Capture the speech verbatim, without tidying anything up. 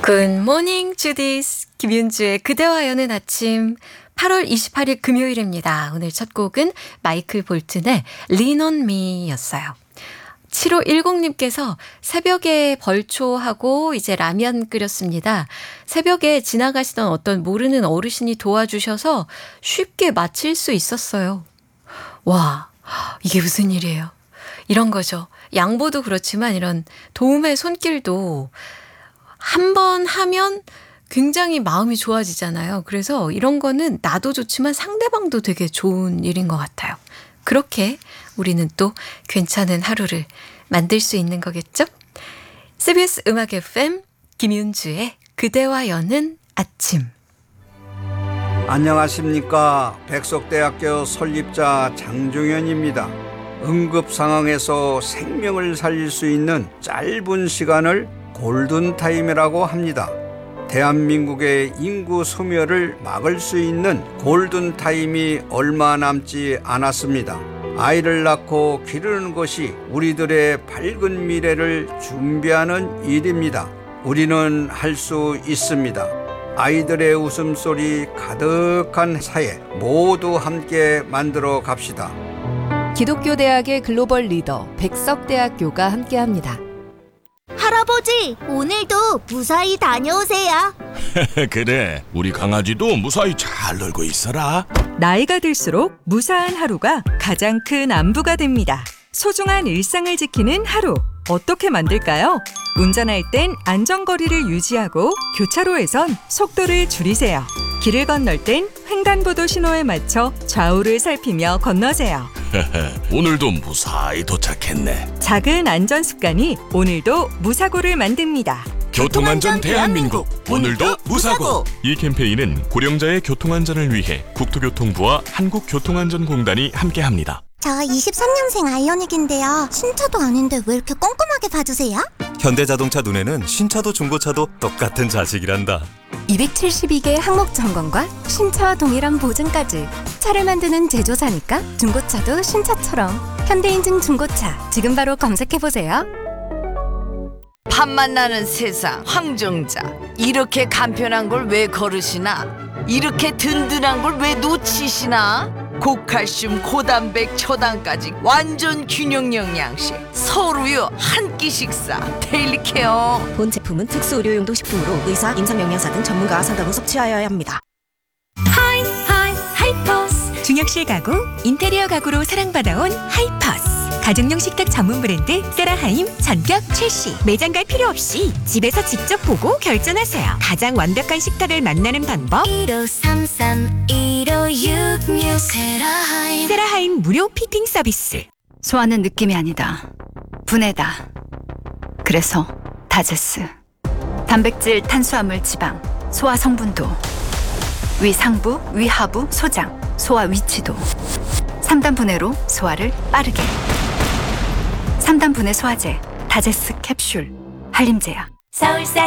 굿모닝 주디스 김윤주의 그대와 여는 아침 팔월 이십팔일 금요일입니다. 오늘 첫 곡은 마이클 볼튼의 Lean on Me였어요. 칠오일공님께서 새벽에 벌초하고 이제 라면 끓였습니다. 새벽에 지나가시던 어떤 모르는 어르신이 도와주셔서 쉽게 마칠 수 있었어요. 와, 이게 무슨 일이에요? 이런 거죠. 양보도 그렇지만 이런 도움의 손길도 한 번 하면 굉장히 마음이 좋아지잖아요. 그래서 이런 거는 나도 좋지만 상대방도 되게 좋은 일인 것 같아요. 그렇게 우리는 또 괜찮은 하루를 만들 수 있는 거겠죠? 씨비에스 음악 에프엠 김윤주의 그대와 여는 아침. 안녕하십니까. 백석대학교 설립자 장종현입니다. 응급 상황에서 생명을 살릴 수 있는 짧은 시간을 골든타임이라고 합니다. 대한민국의 인구 소멸을 막을 수 있는 골든타임이 얼마 남지 않았습니다. 아이를 낳고 기르는 것이 우리들의 밝은 미래를 준비하는 일입니다. 우리는 할 수 있습니다. 아이들의 웃음소리 가득한 사회 모두 함께 만들어 갑시다. 기독교 대학의 글로벌 리더 백석대학교가 함께합니다. 할아버지, 오늘도 무사히 다녀오세요. 그래, 우리 강아지도 무사히 잘 놀고 있어라. 나이가 들수록 무사한 하루가 가장 큰 안부가 됩니다. 소중한 일상을 지키는 하루, 어떻게 만들까요? 운전할 땐 안전거리를 유지하고 교차로에선 속도를 줄이세요. 길을 건널 땐 횡단보도 신호에 맞춰 좌우를 살피며 건너세요. 오늘도 무사히 도착했네. 작은 안전 습관이 오늘도 무사고를 만듭니다. 교통안전 대한민국, 오늘도 무사고. 이 캠페인은 고령자의 교통안전을 위해 국토교통부와 한국교통안전공단이 함께합니다. 저 이십삼년생 아이오닉인데요. 신차도 아닌데 왜 이렇게 꼼꼼하게 봐주세요? 현대자동차 눈에는 신차도 중고차도 똑같은 자식이란다. 이백칠십이개 항목 점검과 신차와 동일한 보증까지. 차를 만드는 제조사니까 중고차도 신차처럼. 현대인증 중고차 지금 바로 검색해보세요. 팝만 나는 세상 황정자, 이렇게 간편한 걸 왜 거르시나? 이렇게 든든한 걸 왜 놓치시나? 고칼슘, 고단백, 초당까지 완전 균형 영양식 서울우유 한 끼 식사 데일리 케어. 본 제품은 특수 의료용도 식품으로 의사, 임상영양사 등 전문가와 상담 후 섭취하여야 합니다. 하이 하이 하이퍼스. 중역실 가구, 인테리어 가구로 사랑받아온 하이퍼스. 가정용 식탁 전문 브랜드 세라하임 전격 출시. 매장 갈 필요 없이 집에서 직접 보고 결정하세요. 가장 완벽한 식탁을 만나는 방법. 일오삼삼 일오육육 세라하임. 세라하임 무료 피팅 서비스. 소화는 느낌이 아니다. 분해다. 그래서 다제스. 단백질, 탄수화물, 지방, 소화 성분도, 위 상부, 위 하부, 소장, 소화 위치도. 삼 단 분해로 소화를 빠르게. 삼 단 분해 소화제 다제스 캡슐 한림제약. 서울살